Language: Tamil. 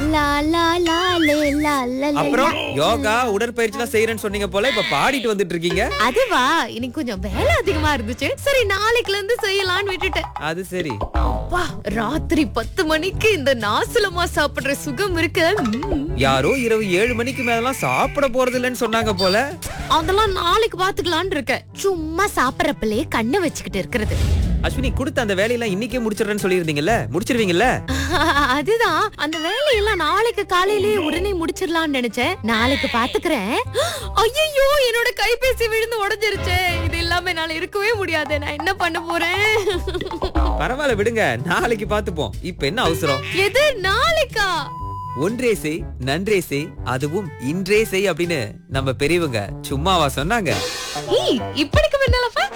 லா லா லா லே லா லா லே. அப்புறம் யோகா உடற்பயிற்சிலாம் செய்யறேன்னு சொன்னீங்க போல, இப்ப பாடிட்டு வந்துட்டு இருக்கீங்க. அதுவா, இன்னைக்கு கொஞ்சம் வேலை அதிகமா இருந்துச்சு. சரி நாளைக்குல இருந்து செய்யலாம்னு விட்டுட்டேன். அது சரி. அப்பா, ராத்திரி 10 மணிக்கு இந்த நாசலமா சாப்பிடுற சுகம் இருக்கு. யாரோ இரவு 7 மணிக்கு மேலாம் சாப்பிட போறது இல்லைன்னு சொன்னாங்க போல. அதெல்லாம் நாளைக்கு பாத்துக்கலாம்னு இருக்கேன். சும்மா சாப்பிடறப்பலே கண்ணை வச்சுக்கிட்டு இருக்கிறது. அஸ்வினி, கொடுத்த அந்த வேலையெல்லாம் இன்னைக்கே முடிச்சிடுறேன்னு சொல்லியிருந்தீங்கல்ல, முடிச்சிருவீங்கல்ல? அதுதான், அந்த வேலையெல்லாம் நாளைக்கு காலையிலேயே உடனே முடிச்சிடலாம்னு நினைச்சேன். நாளைக்கு பாத்துக்கிறேன். ஐயோ, என்னோட கைபேசி விழுந்து உடைஞ்சிருச்சே. இது இல்லாம என்னால இருக்கவே முடியாது. நான் என்ன பண்ண போறேன்? பரவாயில்ல விடுங்க, நாளைக்கு பாத்துப்போம். இப்ப என்ன அவசரம்? எது நாளைக்கா? ஒன்றே செய் நன்றே செய், அதுவும் இன்றே செய் அப்படின்னு நம்ம பெரியவங்க சும்மாவா சொன்னாங்க? இப்படிக்கு முன்னாலப்பா